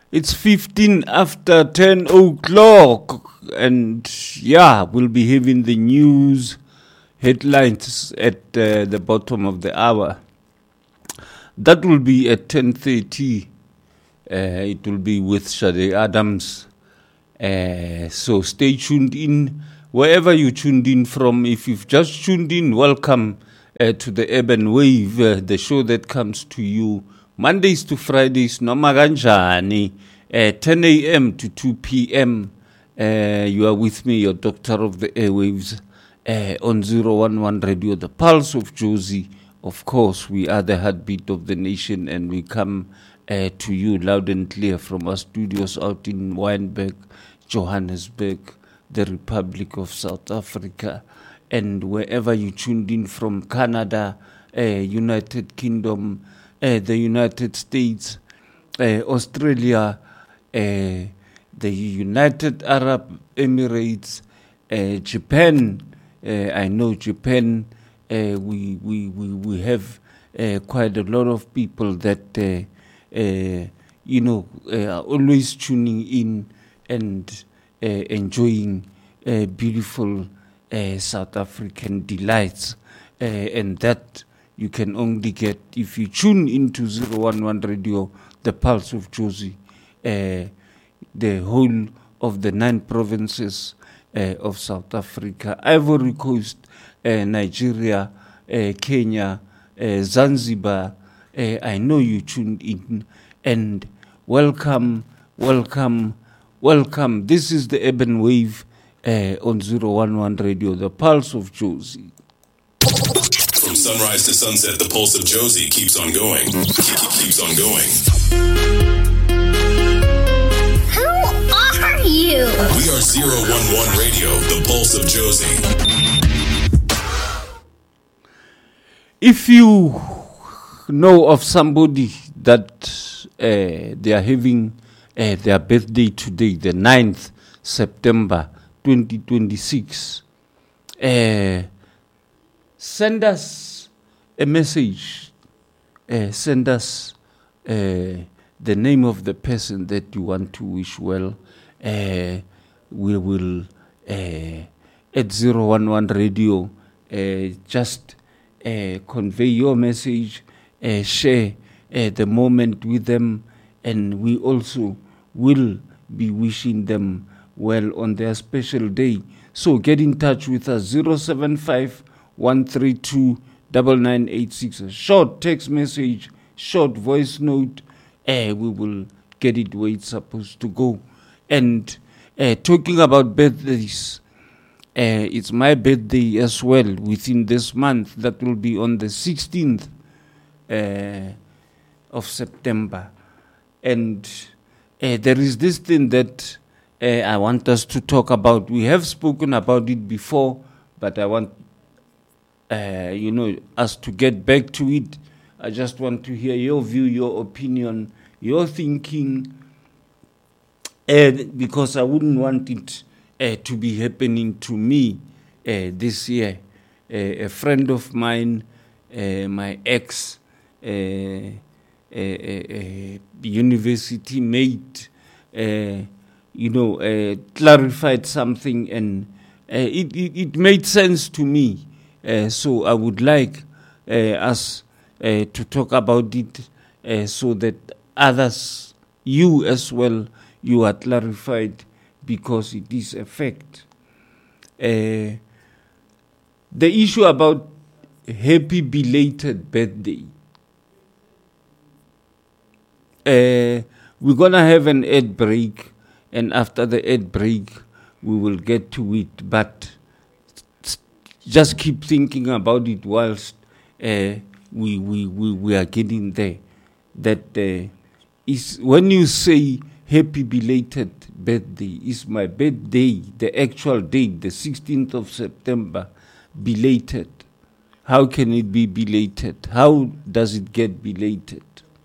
It's 15 after 10 o'clock, and we'll be having the news headlines at the bottom of the hour. That will be at 10:30. It will be with Shade Adams. So stay tuned in wherever you tuned in from. If you've just tuned in, welcome to the Urban Wave, the show that comes to you Mondays to Fridays, Noma Ganjani, 10 a.m. to 2 p.m. You are with me, your doctor of the airwaves, on 011 Radio, the Pulse of Jozi. Of course, we are the heartbeat of the nation, and we come to you loud and clear from our studios out in Wynberg, Johannesburg, the Republic of South Africa, and wherever you tuned in from, Canada, United Kingdom, the United States, Australia, the United Arab Emirates, Japan. I know Japan. We have quite a lot of people that are always tuning in and enjoying beautiful South African delights, and that you can only get if you tune into 011 Radio, the Pulse of Jozi, the whole of the 9 provinces of South Africa, Ivory Coast, Nigeria, Kenya, Zanzibar. I know you tuned in, and welcome. This is the Urban Wave on 011 Radio, the Pulse of Jozi. From sunrise to sunset, the Pulse of Jozi keeps on going. Keeps on going. Who are you? We are 011 Radio, the Pulse of Jozi. If you know of somebody that they are having their birthday today, the 9th September 2026, send us a message. Send us the name of the person that you want to wish well. We will, at 011 Radio, just convey your message, share the moment with them, and we also will be wishing them well on their special day. So get in touch with us, 075-132-9986. A short text message, short voice note. We will get it where it's supposed to go. And talking about birthdays, it's my birthday as well within this month. That will be on the 16th of September. And there is this thing that I want us to talk about. We have spoken about it before, but I want us to get back to it. I just want to hear your view, your opinion, your thinking, because I wouldn't want it to be happening to me this year. A friend of mine, my ex, university mate, clarified something, and it made sense to me. So I would like us to talk about it so that others, you as well, you are clarified, because it is a fact. The issue about happy belated birthday. We're going to have an ad break, and after the ad break, we will get to it. But just keep thinking about it whilst we are getting there. That is when you say happy belated birthday, is my birthday, the actual date, the 16th of September, belated. How can it be belated? How does it get belated?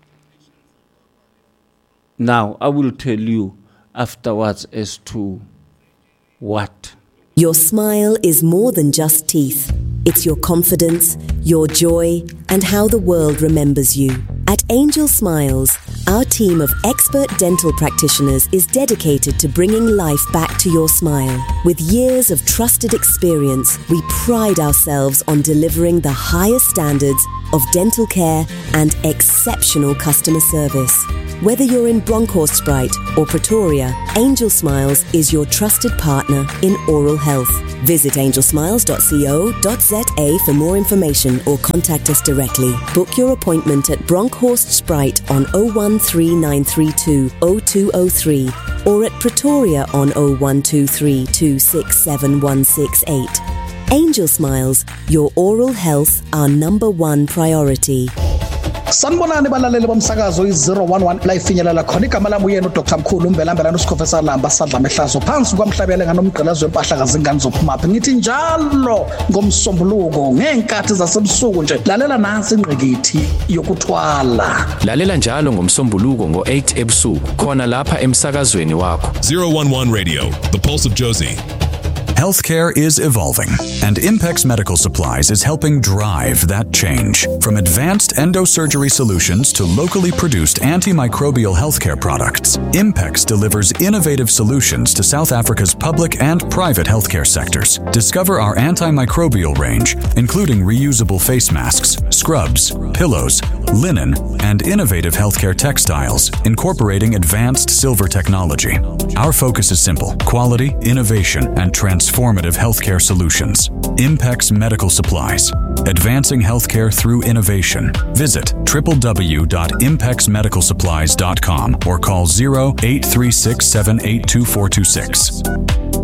Now, I will tell you afterwards as to what. Your smile is more than just teeth. It's your confidence, your joy, and how the world remembers you. At Angel Smiles, our team of expert dental practitioners is dedicated to bringing life back to your smile. With years of trusted experience, we pride ourselves on delivering the highest standards of dental care and exceptional customer service. Whether you're in Bronkhorstspruit or Pretoria, Angel Smiles is your trusted partner in oral health. Visit angelsmiles.co.za for more information or contact us directly. Book your appointment at Bronkhorstspruit on 013932 0203 or at Pretoria on 0123 267 168. Angel Smiles, your oral health, our number one priority. Sanibonani balaleli bomsakazo i011 la ifinyelela khona igama lami uyena uDr Mkhulu Mbelambela noSikhofesa Lamba sadla mehlazo phansi kwamhlabele nganomgqelazo wempahla kazingane zophumaphi ngithi njalo ngomsombuluko ngenkathi zasebusuku nje lalela nansi ingqikithi yokuthwala lalela njalo ngomsombuluko ngo8 ebusuku khona lapha emsakazweni wakho 011 Radio, the Pulse of Josie. Healthcare is evolving, and Impex Medical Supplies is helping drive that change. From advanced endosurgery solutions to locally produced antimicrobial healthcare products, Impex delivers innovative solutions to South Africa's public and private healthcare sectors. Discover our antimicrobial range, including reusable face masks, scrubs, pillows, linen, and innovative healthcare textiles, incorporating advanced silver technology. Our focus is simple: quality, innovation, and transformative healthcare solutions. Impex Medical Supplies, advancing healthcare through innovation. Visit www.impexmedicalsupplies.com or call 0836782426.